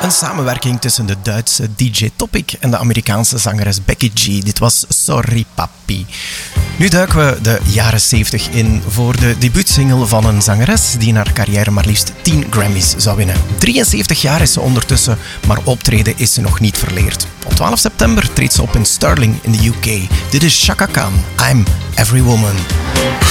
Een samenwerking tussen de Duitse DJ Topic en de Amerikaanse zangeres Becky G. Dit was Sorry Papi. Nu duiken we de jaren 70 in voor de debuutsingle van een zangeres die in haar carrière maar liefst 10 Grammys zou winnen. 73 jaar is ze ondertussen, maar optreden is ze nog niet verleerd. Op 12 september treedt ze op in Stirling in de UK. Dit is Chaka Khan, I'm Every Woman.